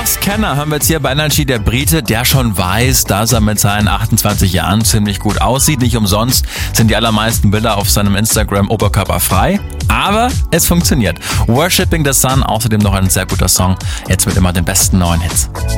Ross Kenner hören wir jetzt hier bei Energy, der Brite, der schon weiß, dass er mit seinen 28 Jahren ziemlich gut aussieht. Nicht umsonst sind die allermeisten Bilder auf seinem Instagram oberkörperfrei. Aber es funktioniert. Worshipping the Sun, außerdem noch ein sehr guter Song. Jetzt mit immer den besten neuen Hits.